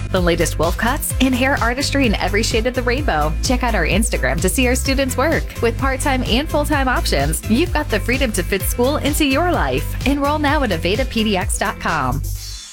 The latest wolf cuts and hair artistry in every shade of the rainbow. Check out our Instagram to see our students' work. With part-time and full-time options, you've got the freedom to fit school into your life. Enroll now at AvedaPDX.com.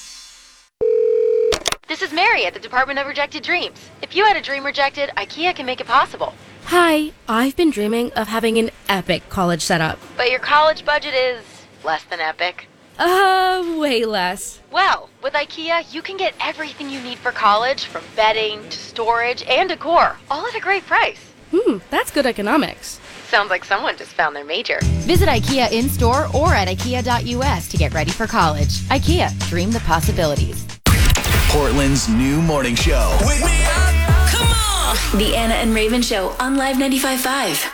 This is Mary at the Department of Rejected Dreams. If you had a dream rejected, IKEA can make it possible. Hi, I've been dreaming of having an epic college setup. But your college budget is less than epic. Way less. Well, with IKEA, you can get everything you need for college, from bedding to storage and decor, all at a great price. That's good economics. Sounds like someone just found their major. Visit IKEA in-store or at IKEA.us to get ready for college. IKEA, dream the possibilities. Portland's new morning show. Wake me up, come on. The Anna and Raven Show on Live 95.5.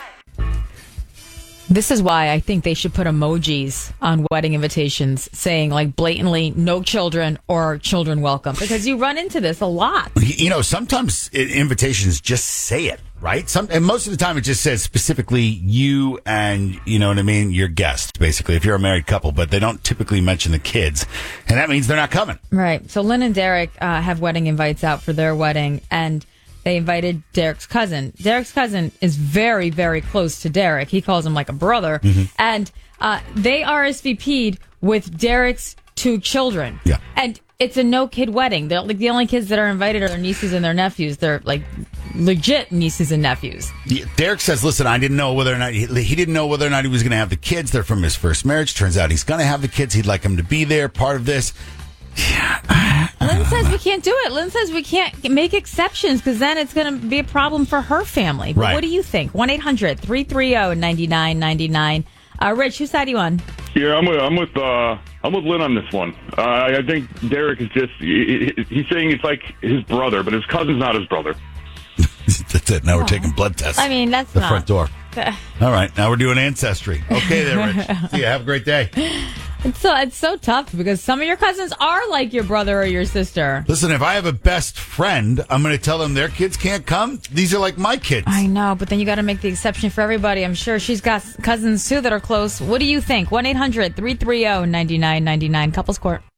This is why I think they should put emojis on wedding invitations saying like blatantly no children or children welcome, because you run into this a lot. You know, sometimes invitations just say it, right? And most of the time it just says specifically you and, you know what I mean, your guest, basically, if you're a married couple, but they don't typically mention the kids. And that means they're not coming. Right. So Lynn and Derek have wedding invites out for their wedding, and they invited Derek's cousin. Derek's cousin is very, very close to Derek. He calls him like a brother. Mm-hmm. And they RSVP'd with Derek's 2 children. Yeah. And it's a no-kid wedding. They're like the only kids that are invited are their nieces and their nephews. They're like legit nieces and nephews. Derek says, listen, I didn't know whether or not he didn't know whether or not he was going to have the kids. They're from his first marriage. Turns out he's going to have the kids. He'd like them to be there, part of this. Lynn says we can't do it. Lynn says we can't make exceptions because then it's going to be a problem for her family. But right. What do you think? 1-800-330-9999. Rich, whose side are you on? Yeah, I'm with Lynn on this one. I think Derek is just he's saying it's like his brother, but his cousin's not his brother. That's it. Now we're taking blood tests. I mean, that's the not front door. All right, now we're doing ancestry. Okay, there, Rich. See ya. Have a great day. It's so tough because some of your cousins are like your brother or your sister. Listen, if I have a best friend, I'm going to tell them their kids can't come. These are like my kids. I know, but then you got to make the exception for everybody. I'm sure she's got cousins too that are close. What do you think? 1-800-330-9999. Couples Court.